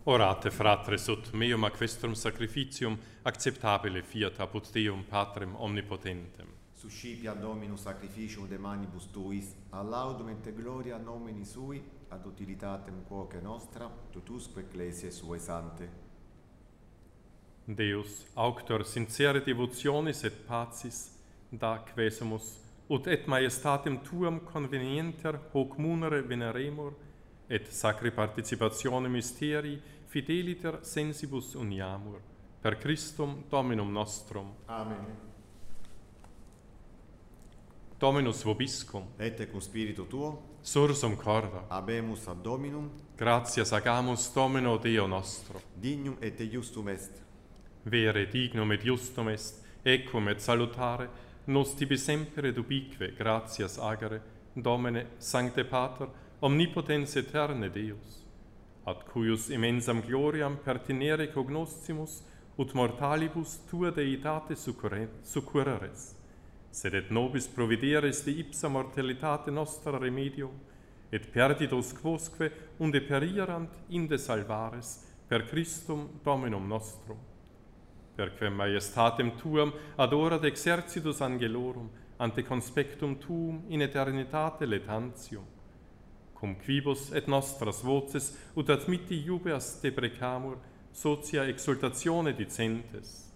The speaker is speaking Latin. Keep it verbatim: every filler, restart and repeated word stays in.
Orate, fratres, ut meum ac vestrum sacrificium acceptabile fiat apud Deum Patrem omnipotentem. Suscipiat Dominus sacrificium de manibus tuis, a laudum et gloria nomini sui, ad utilitatem quoque nostra, tutusque ecclesiae suae sante. Deus, auctor sincere devotionis et pacis, da quesumus, ut et majestatem tuam convenienter hoc munere veneremur, et sacri participatione mysterii fideliter sensibus uniamur, per Christum Dominum nostrum. Amen. Dominus vobiscum, Et cum spiritu tuo, sursum corda, habemus ad Dominum, gratias agamus Domino Deo nostro. dignum et justum est. Vere dignum et justum est, equum et salutare, nos tibi semper et ubique gratias agere, Domine, Sancte Pater, omnipotens aeterne Deus, ad cuius immensam gloriam pertinere cognoscimus, ut mortalibus tua deitate succurreres, sed et nobis provideres de ipsa mortalitate nostra remedium, et perdidos quosque unde perierant inde salvares, per Christum Dominum nostrum. Perquem majestatem tuam ad ora de exercitus angelorum, ante conspectum tuum in eternitate letantium, cum quibus et nostras voces ut admitti iubeas deprecamur, socia exultatione dicentes.